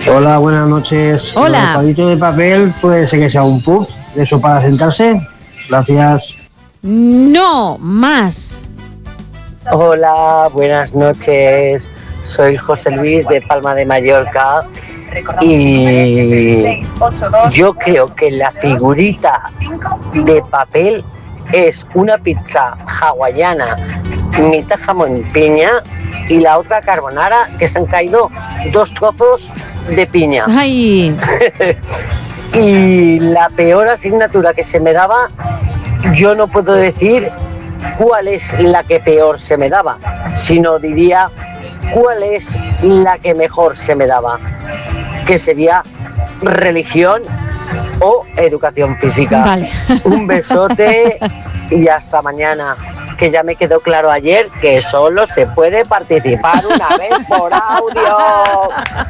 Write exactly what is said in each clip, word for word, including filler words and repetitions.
Hola, buenas noches. Hola. El palito de papel puede ser que sea un puff, eso para sentarse. Gracias. No, más. Hola, buenas noches. Soy José Luis de Palma de Mallorca y yo creo que la figurita de papel es una pizza hawaiana, mitad jamón y piña, y la otra carbonara, que se han caído dos trozos de piña. Ay. Y la peor asignatura que se me daba, yo no puedo decir cuál es la que peor se me daba, sino diría cuál es la que mejor se me daba, que sería religión o educación física. Vale. Un besote y hasta mañana, que ya me quedó claro ayer que solo se puede participar una vez por audio.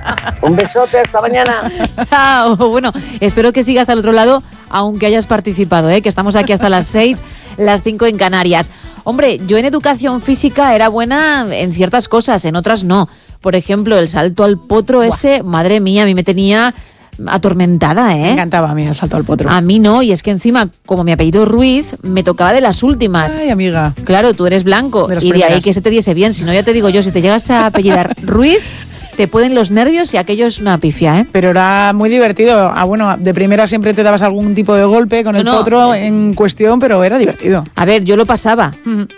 Un besote, hasta mañana. Chao. Bueno, espero que sigas al otro lado, aunque hayas participado, ¿eh? Que estamos aquí hasta las seis, las cinco en Canarias. Hombre, yo en educación física era buena en ciertas cosas, en otras no. Por ejemplo, el salto al potro ese, madre mía, a mí me tenía atormentada, ¿eh? Me encantaba a mí el salto al potro. A mí no, y es que encima, como mi apellido Ruiz, me tocaba de las últimas. Ay, amiga. Claro, tú eres blanco, De las y de ahí primeras. que se te diese bien. Si no, ya te digo yo, si te llegas a apellidar Ruiz, te pueden los nervios y aquello es una pifia, ¿eh? Pero era muy divertido. Ah, bueno, de primera siempre te dabas algún tipo de golpe con el No, no. potro en cuestión, pero era divertido. A ver, yo lo pasaba.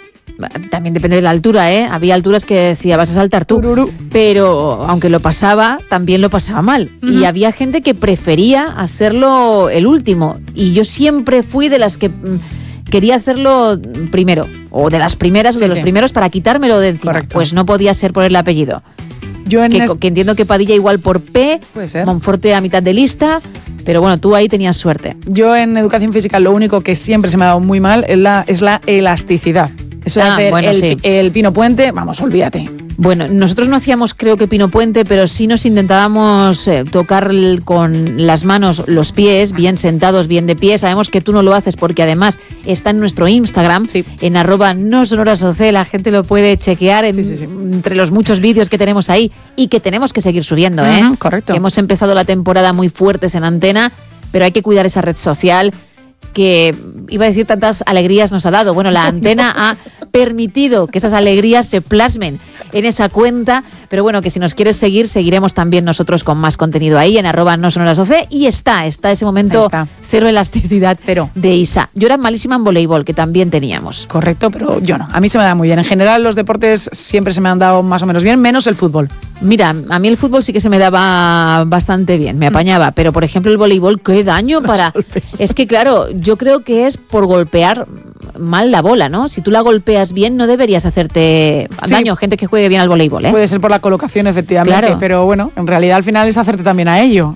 También depende de la altura, ¿eh? Había alturas que decía, vas a saltar tú. Tururú. Pero aunque lo pasaba, también lo pasaba mal. Y había gente que prefería hacerlo el último. Y yo siempre fui de las que mm, quería hacerlo primero. O de las primeras o Sí, de los sí. primeros para quitármelo de encima. Correcto. Pues no podía ser por el apellido. Yo en Que, es- que entiendo que Padilla igual por P, Puede ser. Monforte a mitad de lista. Pero bueno, tú ahí tenías suerte. Yo en educación física lo único que siempre se me ha dado muy mal es la, es la elasticidad. Eso de Ah, hacer bueno, el, sí. el pino puente, vamos, olvídate. Bueno, nosotros no hacíamos, creo que Pino Puente, pero sí nos intentábamos eh, tocar el- con las manos los pies, bien sentados, bien de pie. Sabemos que tú no lo haces porque además está en nuestro Instagram, Sí. en arroba no sonoras O C. La gente lo puede chequear en- Sí, sí, sí. entre los muchos vídeos que tenemos ahí y que tenemos que seguir subiendo, ¿eh? Ujú, correcto. Que hemos empezado la temporada muy fuertes en Antena, pero hay que cuidar esa red social que, iba a decir, tantas alegrías nos ha dado. Bueno, la Antena ha permitido que esas alegrías se plasmen en esa cuenta, pero bueno, que si nos quieres seguir, seguiremos también nosotros con más contenido ahí en arroba no sonoras O C, y está, está ese momento Ahí está. cero elasticidad Cero. de Isa. Yo era malísima en voleibol, que también teníamos. Correcto, pero yo no. A mí se me da muy bien. En general los deportes siempre se me han dado más o menos bien, menos el fútbol. Mira, a mí el fútbol sí que se me daba bastante bien, me apañaba, pero por ejemplo el voleibol, qué daño para... golpes. Es que claro, yo creo que es por golpear mal la bola, ¿no? Si tú la golpeas bien, no deberías hacerte Sí. daño, gente que juegue bien al voleibol, ¿eh? Puede ser por la colocación, efectivamente, Claro. pero bueno, en realidad al final es hacerte también a ello.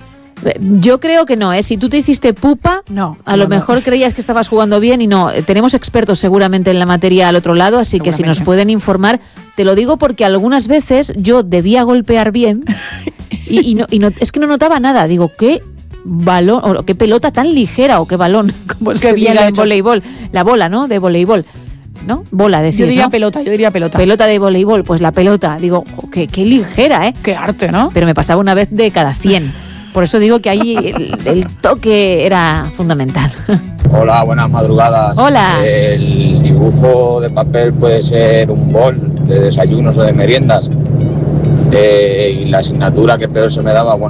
Yo creo que no, ¿eh? Si tú te hiciste pupa, No, a lo no, no. mejor creías que estabas jugando bien y no. Tenemos expertos seguramente en la materia al otro lado, así que si nos Seguramente. pueden informar, te lo digo porque algunas veces yo debía golpear bien y, y no, y no- es que no notaba nada. Digo, ¿qué balón, o qué pelota tan ligera o qué balón, como se bien diga en hecho. voleibol? La bola, ¿no? De voleibol, ¿no? Bola, decís, Yo diría ¿no? pelota, yo diría pelota. Pelota de voleibol, pues la pelota. Digo, jo, qué, qué ligera, ¿eh? Qué arte, ¿no? Pero me pasaba una vez de cada cien. Por eso digo que ahí el, el toque era fundamental. Hola, buenas madrugadas. Hola. El dibujo de papel puede ser un bol de desayunos o de meriendas. Eh, y la asignatura que peor se me daba, bueno,